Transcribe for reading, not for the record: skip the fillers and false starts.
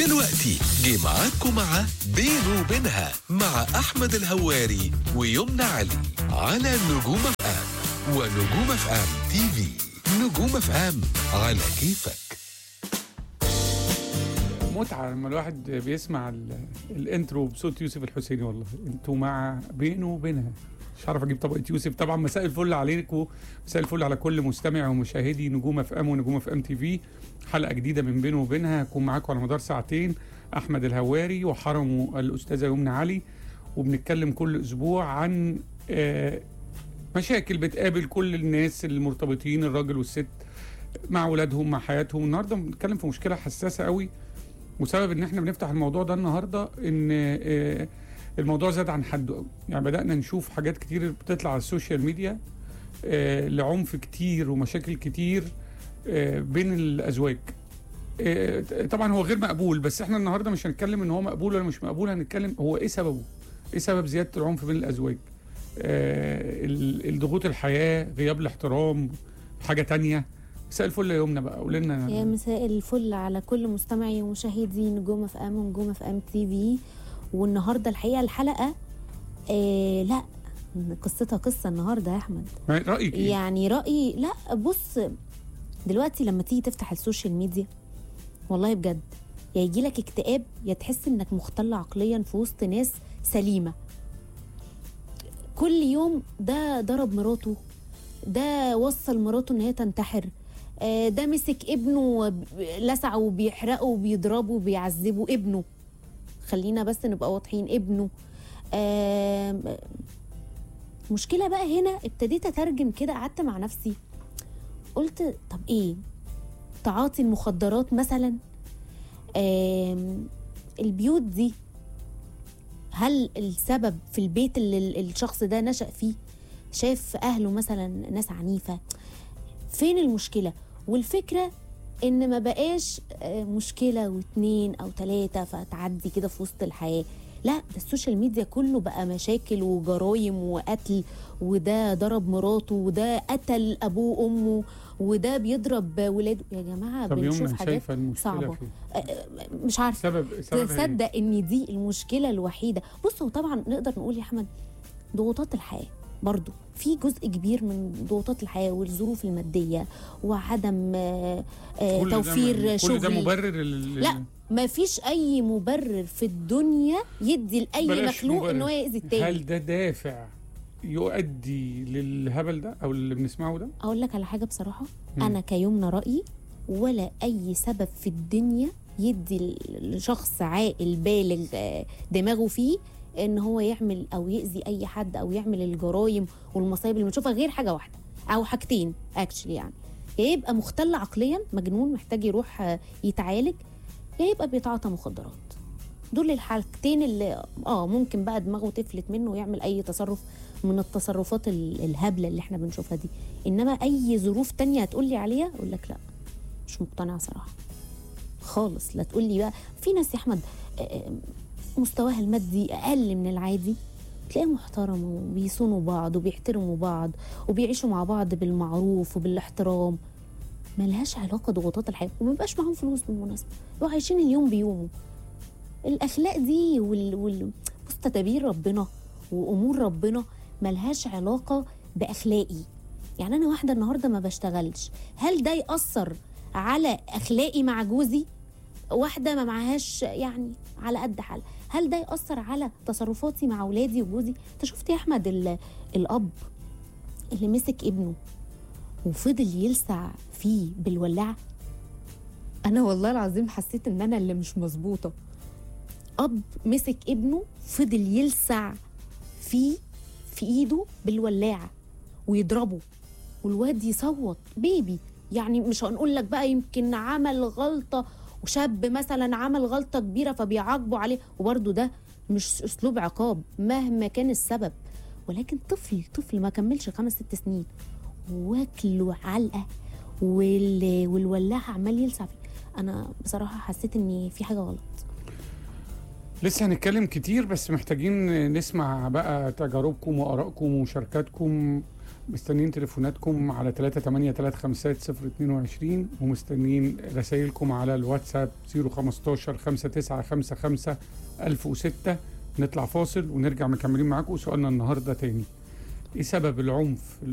دلوقتي جه معاكم مع بينه وبينها مع أحمد الهواري ويمنى علي على نجوم اف ام ونجوم اف ام تي في. نجوم اف ام على كيفك. متعة لما الواحد بيسمع الانترو بصوت يوسف الحسيني. والله انتوا مع بينه وبينها. مش عارف اجيب طبقة يوسف. طبعا مساء الفل عليكم، مساء الفل على كل مستمع ومشاهدي نجوم اف ام ونجوم اف ام تي في. حلقة جديدة من بينه وبينها هكون معاكم على مدار ساعتين، احمد الهواري وحرمه الاستاذة يمنى علي، وبنتكلم كل اسبوع عن مشاكل بتقابل كل الناس المرتبطين، الراجل والست، مع اولادهم، مع حياتهم. النهارده بنتكلم في مشكلة حساسة قوي، وسبب ان احنا بنفتح الموضوع ده النهارده ان الموضوع زاد عن حده قوي. يعني بدأنا نشوف حاجات كتير بتطلع على السوشيال ميديا لعنف كتير ومشاكل كتير بين الازواج. طبعا هو غير مقبول، بس احنا النهارده مش هنتكلم ان هو مقبول ولا مش مقبول، هنتكلم هو ايه سببه، ايه سبب زيادة العنف بين الازواج. الضغوط الحياة، غياب الاحترام، حاجة تانية. مساء الفل يا يمنى بقى، قول لنا. يا مساء الفل على كل مستمعي ومشاهدي نجوم اف ام ونجوم اف ام تي في. والنهارده الحقيقه الحلقه لا قصتها قصه النهارده يا احمد. رايك ايه؟ يعني رايي، لا بص، دلوقتي لما تيجي تفتح السوشيال ميديا والله بجد يا يجي لك اكتئاب، يا تحس انك مختل عقليا في وسط ناس سليمه. كل يوم ده ضرب مراته، ده وصل مراته ان هي تنتحر، ده مسك ابنه لسعه وبيحرقه وبيضربه وبيعذبه. ابنه، خلينا بس نبقى واضحين، ابنه. مشكلة بقى هنا. ابتديت اترجم كده، قعدت مع نفسي قلت طب ايه، تعاطي المخدرات مثلا؟ البيوت دي هل السبب في البيت اللي الشخص ده نشأ فيه؟ شاف اهله مثلا ناس عنيفة؟ فين المشكلة؟ والفكرة ان ما بقاش مشكلة واتنين او تلاتة فتعدي كده في وسط الحياة. لا، ده السوشيال ميديا كله بقى مشاكل وجرايم وقتل، وده ضرب مراته، وده قتل ابوه وامه، وده بيضرب ولاده. يا جماعة بنشوف حاجات صعبة. مش عارفة تصدق ان دي المشكلة الوحيدة. بص، هو طبعا نقدر نقول يا احمد ضغوطات الحياة برضو في جزء كبير من ضغوطات الحياة والظروف المادية وعدم توفير شغل. كل ده مبرر لا، ما فيش أي مبرر في الدنيا يدي لأي مخلوق إنه يأذي التاني. هل ده دافع يؤدي للهبل ده أو اللي بنسمعه ده؟ أقول لك على حاجة بصراحة، أنا كيمنى رأيي ولا أي سبب في الدنيا يدي لشخص عاقل بالغ دماغه فيه ان هو يعمل او يأذي اي حد او يعمل الجرايم والمصايب اللي بنشوفها، غير حاجه واحده او حاجتين اكشلي. يعني يا يبقى مختل عقليا مجنون محتاج يروح يتعالج، يا يبقى بيتعاطى مخدرات. دول الحاجتين اللي ممكن بقى دماغه تفلت منه ويعمل اي تصرف من التصرفات الهبله اللي احنا بنشوفها دي. انما اي ظروف تانية هتقولي عليها اقول لك لا، مش مقتنعه صراحه خالص. لا تقولي بقى في ناس يا احمد مستواها المادي أقل من العادي، تلاقيهم محترموا وبيصونوا بعض وبيحترموا بعض وبيعيشوا مع بعض بالمعروف وبالاحترام. ملهاش علاقة ضغوطات الحياة، ومبقاش معهم فلوس بالمناسبة، وعايشين اليوم بيومه. الأخلاق دي بص، تدابير ربنا وأمور ربنا ملهاش علاقة بأخلاقي. يعني أنا واحدة النهاردة ما بشتغلش، هل ده يأثر على أخلاقي مع جوزي؟ واحدة ما معهاش يعني على قد حالها، هل ده يأثر على تصرفاتي مع أولادي وجوزي؟ انت شفت يا أحمد الأب اللي مسك ابنه وفضل يلسع فيه بالولاعة؟ أنا والله العظيم حسيت إن أنا اللي مش مظبوطة. أب مسك ابنه فضل يلسع فيه في إيده بالولاعة ويضربه، والواد يصوت بيبي. يعني مش هنقول لك بقى يمكن عمل غلطة وشاب مثلا عمل غلطة كبيرة فبيعاقبوا عليه، وبرضه ده مش أسلوب عقاب مهما كان السبب، ولكن طفل ما كملش 5-6 سنين واكله علقة والولاعة عمال يلسع فيه. أنا بصراحة حسيت إن في حاجة غلط. لسه هنتكلم كتير، بس محتاجين نسمع بقى تجاربكم وآرائكم ومشاركاتكم مستنيين تليفوناتكم على 3835022 ومستنيين رسائلكم على الواتساب 015 5955 1006. نطلع فاصل ونرجع مكملين معاكم. سؤالنا النهارده تاني: ايه سبب العنف